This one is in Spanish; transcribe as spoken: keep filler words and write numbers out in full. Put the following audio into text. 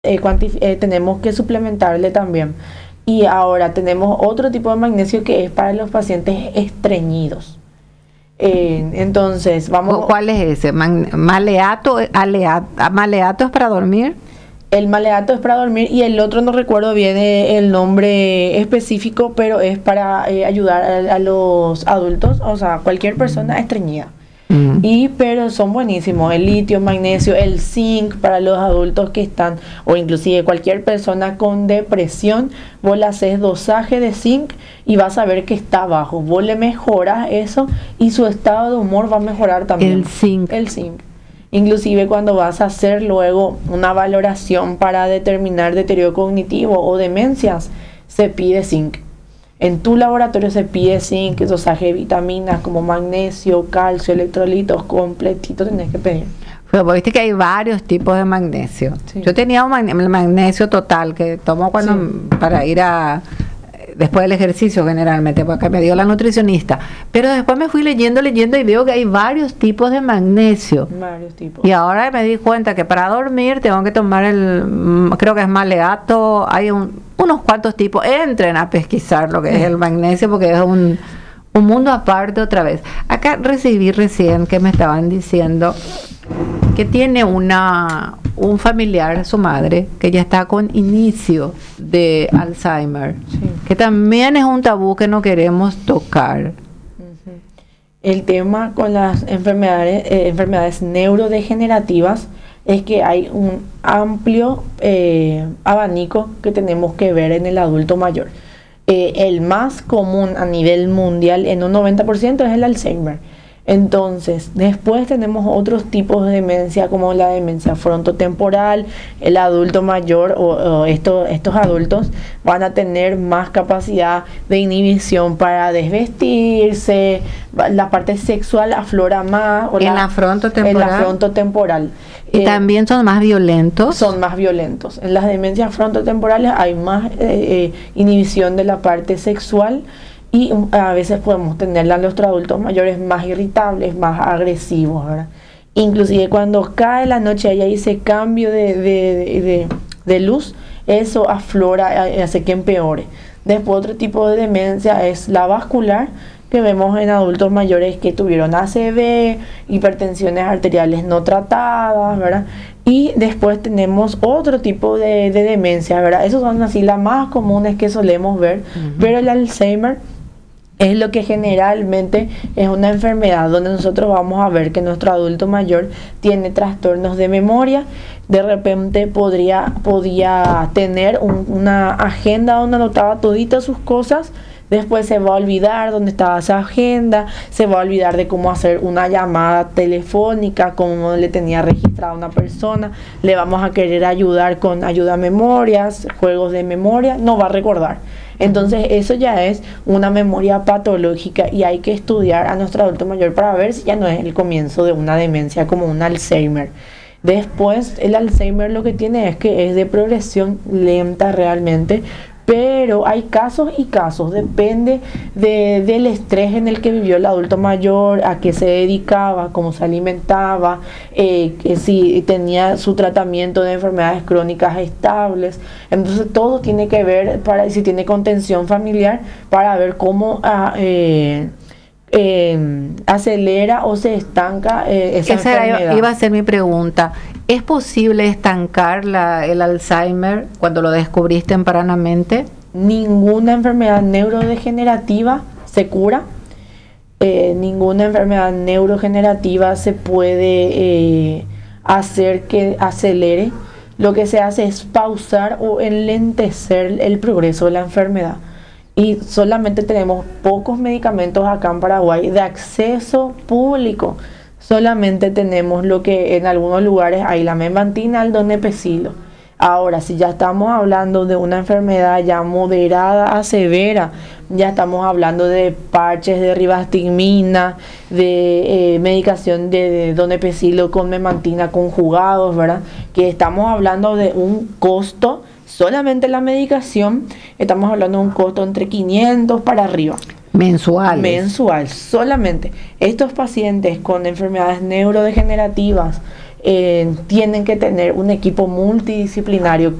eh, cuantif- eh, tenemos que suplementarle también. Y ahora tenemos otro tipo de magnesio que es para los pacientes estreñidos. Eh, entonces, vamos. ¿Cuál es ese? Man- Maleato, alea- maleato es para dormir. El maleato es para dormir y el otro no recuerdo bien eh, el nombre específico, pero es para eh, ayudar a, a los adultos, o sea, cualquier persona estreñida. Mm. Y pero son buenísimos, el litio, magnesio, el zinc para los adultos que están, o inclusive cualquier persona con depresión, vos le haces dosaje de zinc y vas a ver que está bajo. Vos le mejoras eso y su estado de humor va a mejorar también. El zinc. El zinc. Inclusive cuando vas a hacer luego una valoración para determinar deterioro cognitivo o demencias, se pide zinc. En tu laboratorio se pide zinc, dosaje de vitaminas como magnesio, calcio, electrolitos, completito tenés que pedir. Pero vos viste que hay varios tipos de magnesio. Sí. Yo tenía un magne- el magnesio total que tomo cuando Sí. para ir a después del ejercicio generalmente, porque me dio la nutricionista. Pero después me fui leyendo, leyendo y veo que hay varios tipos de magnesio. Varios tipos. Y ahora me di cuenta que para dormir tengo que tomar el, mm, creo que es maleato, hay un, unos cuantos tipos. Entren a pesquisar lo que es el magnesio porque es un, un mundo aparte otra vez. Acá recibí recién que me estaban diciendo que tiene una un familiar, su madre, que ya está con inicio de Alzheimer, Sí. que también es un tabú que no queremos tocar. Ujú. El tema con las enfermedades, eh, enfermedades neurodegenerativas es que hay un amplio eh, abanico que tenemos que ver en el adulto mayor. Eh, el más común a nivel mundial en un noventa por ciento es el Alzheimer. Entonces, después tenemos otros tipos de demencia como la demencia frontotemporal. El adulto mayor o, o esto- estos adultos van a tener más capacidad de inhibición para desvestirse, va- la parte sexual aflora más. O En la frontotemporal. En la frontotemporal. Y Eh, también son más violentos. son más violentos. En las demencias frontotemporales hay más eh, eh, inhibición de la parte sexual y um, a veces podemos tenerla en nuestros adultos mayores más irritables, más agresivos, ¿verdad? Inclusive cuando cae la noche y hay ese cambio de, de, de, de- de luz, eso aflora, eh, hace que empeore. Después otro tipo de demencia es la vascular, que vemos en adultos mayores que tuvieron A C V, hipertensiones arteriales no tratadas, ¿verdad? Y después tenemos otro tipo de, de demencia, ¿verdad? Esos son así las más comunes que solemos ver, Ujú. pero el Alzheimer es lo que generalmente es una enfermedad donde nosotros vamos a ver que nuestro adulto mayor tiene trastornos de memoria. De repente podría, podía tener un- una agenda donde anotaba toditas sus cosas. Después se va a olvidar dónde estaba esa agenda, se va a olvidar de cómo hacer una llamada telefónica, cómo le tenía registrada a una persona. Le vamos a querer ayudar con ayuda a memorias, juegos de memoria, no va a recordar. Entonces eso ya es una memoria patológica y hay que estudiar a nuestro adulto mayor para ver si ya no es el comienzo de una demencia como un Alzheimer. Después el Alzheimer lo que tiene es que es de progresión lenta realmente, pero hay casos y casos, depende de, del estrés en el que vivió el adulto mayor, a qué se dedicaba, cómo se alimentaba, eh, que si tenía su tratamiento de enfermedades crónicas estables. Entonces todo tiene que ver, para si tiene contención familiar, para ver cómo ah, eh, eh, acelera o se estanca eh, esa, Esa era- enfermedad. iba a ser mi pregunta. ¿Es posible estancar la, el Alzheimer cuando lo descubrís tempranamente? Ninguna enfermedad neurodegenerativa se cura. Eh, ninguna enfermedad neurodegenerativa se puede eh, hacer que acelere. Lo que se hace es pausar o enlentecer el progreso de la enfermedad. Y solamente tenemos pocos medicamentos acá en Paraguay de acceso público. Solamente tenemos lo que en algunos lugares hay la memantina, el donepezilo. Ahora, si ya estamos hablando de una enfermedad ya moderada a severa, ya estamos hablando de parches de ribastigmina, de eh, medicación de, de donepezilo con memantina conjugados, ¿verdad? Que estamos hablando de un costo, solamente la medicación, estamos hablando de un costo entre quinientos para arriba. Mensuales. Mensual, solamente. Estos pacientes con enfermedades neurodegenerativas, eh, tienen que tener un equipo multidisciplinario